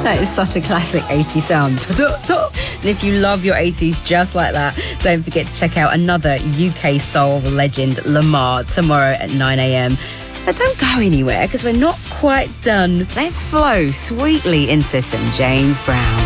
That is such a classic 80s sound. And if you love your 80s just like that, don't forget to check out another UK soul legend, Lamar, tomorrow at 9 a.m. But don't go anywhere because we're not quite done. Let's flow sweetly into some James Brown.